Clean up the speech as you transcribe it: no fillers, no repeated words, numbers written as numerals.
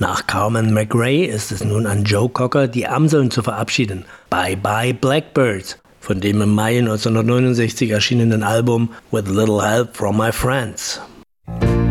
Nach Carmen McRae ist es nun an Joe Cocker, die Amseln zu verabschieden. Bye Bye Blackbird, von dem im Mai 1969 erschienenen Album With Little Help from My Friends.